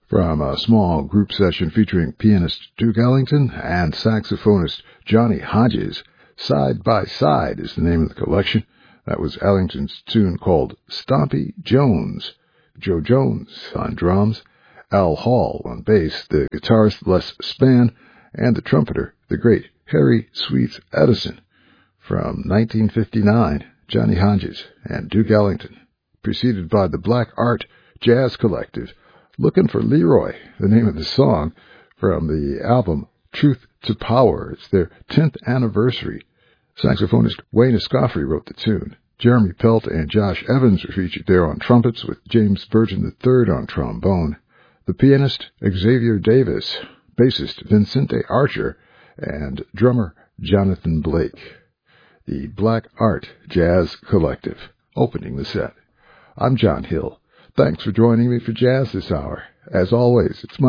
From a small group session featuring pianist Duke Ellington and saxophonist Johnny Hodges. Side by Side is the name of the collection. That was Ellington's tune called Stompy Jones. Joe Jones on drums, Al Hall on bass, the guitarist Les Spann, and the trumpeter, the great Harry Sweets Edison. From 1959, Johnny Hodges and Duke Ellington, preceded by the Black Art Jazz Collective, Looking for Leroy, the name of the song, from the album Truth to Power. It's their 10th anniversary. Saxophonist Wayne Escoffery wrote the tune. Jeremy Pelt and Josh Evans were featured there on trumpets, with James Virgin III on trombone. The pianist Xavier Davis, bassist Vincente Archer, and drummer Jonathan Blake. The Black Art Jazz Collective, opening the set. I'm John Hill. Thanks for joining me for jazz this hour. As always, it's my